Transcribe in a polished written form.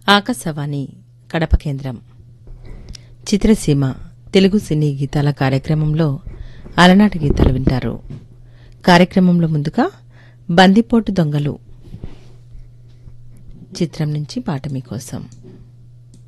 ఆకాశవాణి కడప కేంద్రం చిత్రసీమ తెలుగు సినీ గీతాల కార్యక్రమంలో అలనాటి గీతాలు వింటారు. కార్యక్రమంలో ముందుగా బందిపోటు దొంగలు చిత్రం నుంచి పాట మీకోసం.